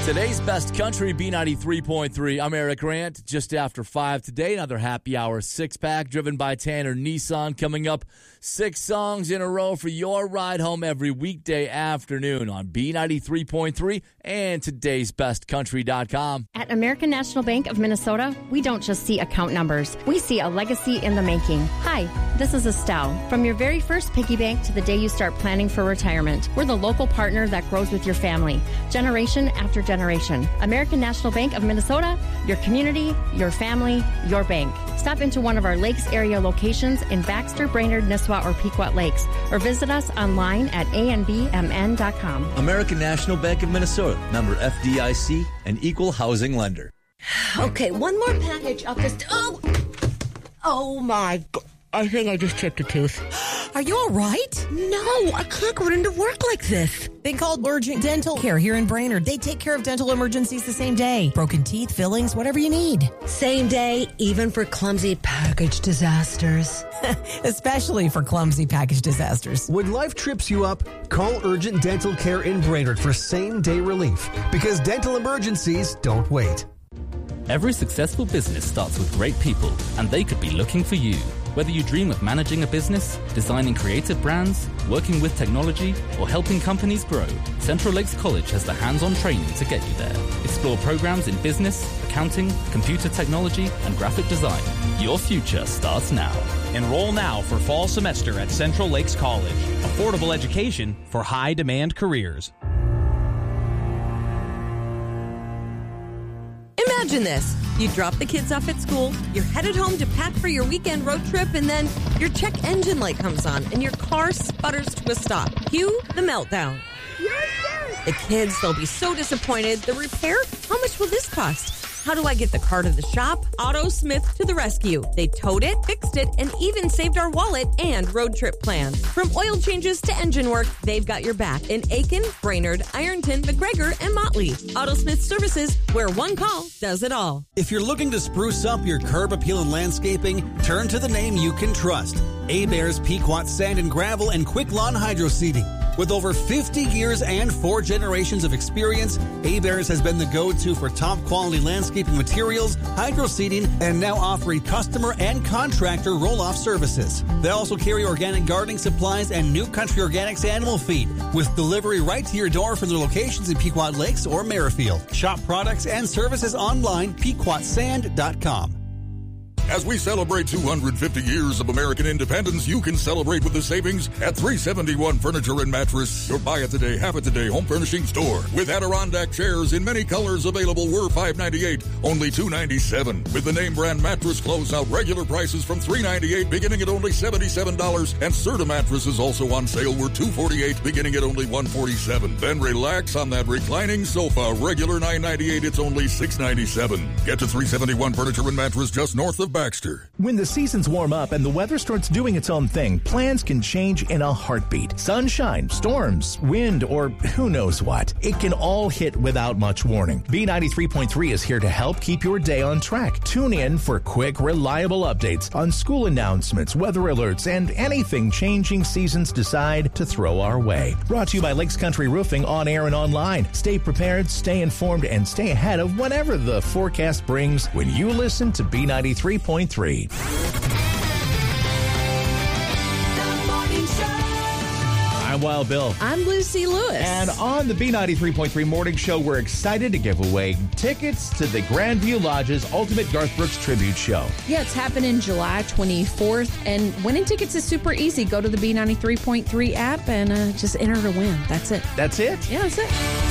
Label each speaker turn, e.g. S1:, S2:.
S1: Today's Best Country, B93.3. I'm Eric Grant. Just after 5 today, another happy hour six-pack driven by Tanner Nissan. Coming up, 6 songs in a row for your ride home every weekday afternoon on B93.3 and today'sbestcountry.com.
S2: At American National Bank of Minnesota, we don't just see account numbers. We see a legacy in the making. Hi, this is Estelle. From your very first piggy bank to the day you start planning for retirement, we're the local partner that grows with your family, generation after generation. American National Bank of Minnesota, your community, your family, your bank. Stop into one of our Lakes area locations in Baxter, Brainerd, Nisswa, or Pequot Lakes, or visit us online at anbmn.com.
S3: American National Bank of Minnesota, member FDIC, an equal housing lender.
S4: Okay, one more package up this... Oh my God. I think I just chipped a tooth.
S5: Are you all right?
S4: No, I can't go into work like this.
S5: They called Urgent Dental Care here in Brainerd. They take care of dental emergencies the same day. Broken teeth, fillings, whatever you need.
S4: Same day, even for clumsy package disasters.
S5: Especially for clumsy package disasters.
S6: When life trips you up, call Urgent Dental Care in Brainerd for same-day relief. Because dental emergencies don't wait.
S7: Every successful business starts with great people, and they could be looking for you. Whether you dream of managing a business, designing creative brands, working with technology, or helping companies grow, Central Lakes College has the hands-on training to get you there. Explore programs in business, accounting, computer technology, and graphic design. Your future starts now.
S8: Enroll now for fall semester at Central Lakes College. Affordable education for high-demand careers.
S5: Imagine this. You drop the kids off at school, you're headed home to pack for your weekend road trip, and then your check engine light comes on and your car sputters to a stop. Cue the meltdown. The kids, they'll be so disappointed. The repair? How much will this cost? How do I get the car to the shop? Auto Smith to the rescue. They towed it, fixed it, and even saved our wallet and road trip plans. From oil changes to engine work, they've got your back in Aiken, Brainerd, Ironton, McGregor, and Motley. Auto Smith Services, where one call does it all.
S9: If you're looking to spruce up your curb appeal and landscaping, turn to the name you can trust. Hebert's Pequot Sand and Gravel and Quick Lawn Hydro Seeding. With over 50 years and 4 generations of experience, Hebert's has been the go-to for top-quality landscaping materials, hydro seeding, and now offering customer and contractor roll-off services. They also carry organic gardening supplies and New Country Organics animal feed, with delivery right to your door from their locations in Pequot Lakes or Merrifield. Shop products and services online, pequotsand.com.
S10: As we celebrate 250 years of American independence, you can celebrate with the savings at 371 Furniture and Mattress, your buy it today, have it today home furnishing store. With Adirondack chairs in many colors available, were $598, only $297. With the name brand mattress closeout, regular prices from $398, beginning at only $77. And Serta mattress is also on sale, were $248, beginning at only $147. Then relax on that reclining sofa, regular $998, it's only $697. Get to 371 Furniture and Mattress just north of Baxter.
S11: When the seasons warm up and the weather starts doing its own thing, plans can change in a heartbeat. Sunshine, storms, wind, or who knows what. It can all hit without much warning. B93.3 is here to help keep your day on track. Tune in for quick, reliable updates on school announcements, weather alerts, and anything changing seasons decide to throw our way. Brought to you by Lakes Country Roofing on air and online. Stay prepared, stay informed, and stay ahead of whatever the forecast brings when you listen to B93.3. I'm Wild Bill.
S5: I'm Lucy Lewis.
S11: And on the B93.3 Morning Show, we're excited to give away tickets to the Grandview Lodge's Ultimate Garth Brooks Tribute Show.
S12: Yeah, it's happening July 24th. And winning tickets is super easy. Go to the B93.3 app and just enter to win. That's it.
S11: That's it?
S12: Yeah, that's it.